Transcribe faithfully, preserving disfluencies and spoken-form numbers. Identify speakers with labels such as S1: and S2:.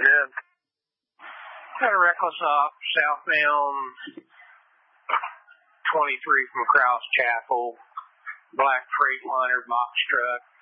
S1: Good.
S2: Got a reckless op southbound twenty-three from Cross Chapel. Black Freightliner box truck.